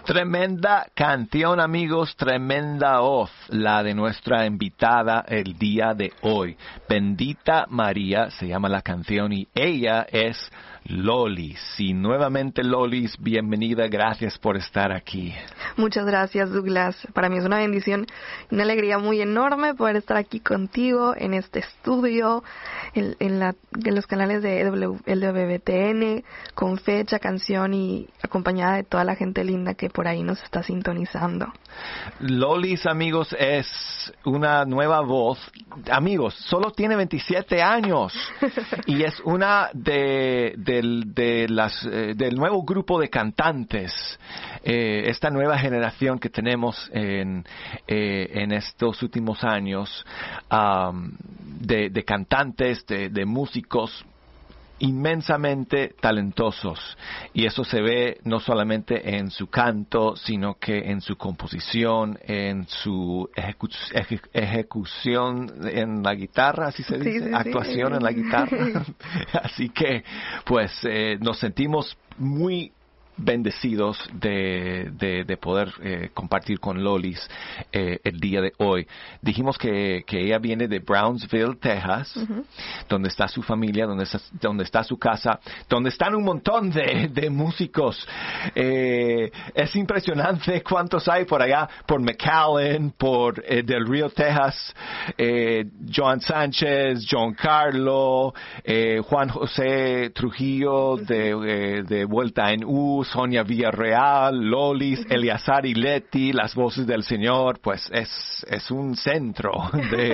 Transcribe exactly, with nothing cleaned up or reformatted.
Tremenda canción, amigos, tremenda voz, la de nuestra invitada el día de hoy. Bendita María se llama la canción y ella es Lolis. Y nuevamente, Lolis, bienvenida, gracias por estar aquí. Muchas gracias, Douglas. Para mí es una bendición y una alegría muy enorme poder estar aquí contigo en este estudio, en, en, la, en los canales de L W B T N, con fecha, canción y acompañada de toda la gente linda que por ahí nos está sintonizando. Lolis, amigos, es una nueva voz. Amigos, solo tiene veintisiete años y es una de, del, de las, eh, del nuevo grupo de cantantes, eh, esta nueva generación que tenemos en, eh, en estos últimos años, um, de, de cantantes, de, de músicos inmensamente talentosos, y eso se ve no solamente en su canto, sino que en su composición, en su ejecu eje ejecución en la guitarra, así se dice, sí, sí, actuación sí. en la guitarra. Así que pues eh, nos sentimos muy bendecidos de, de, de poder eh, compartir con Lolis eh, el día de hoy. Dijimos que, que ella viene de Brownsville, Texas, uh-huh. donde está su familia, donde está, donde está su casa, donde están un montón de, de músicos. Eh, es impresionante cuántos hay por allá, por McAllen, por eh, Del Río, Texas, eh, Joan Sánchez, John Carlo, eh, Juan José Trujillo de, eh, de Vuelta en U, Sonia Villarreal, Lolis, uh-huh. Eleazar y Leti, las voces del Señor, pues es, es un centro de,